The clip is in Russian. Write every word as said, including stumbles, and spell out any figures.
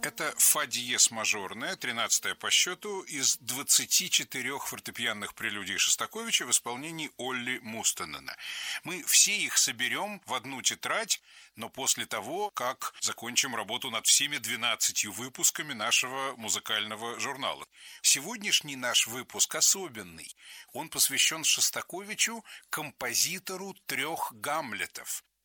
Это фа диез мажорная, тринадцатая по счету, из двадцати четырёх фортепианных прелюдий Шостаковича в исполнении Олли Мустенена. Мы все их соберем в одну тетрадь, но после того, как закончим работу над всеми двенадцатью выпусками нашего музыкального журнала. Сегодняшний наш выпуск особенный. Он посвящен Шостаковичу, композитору трех Гамлетов.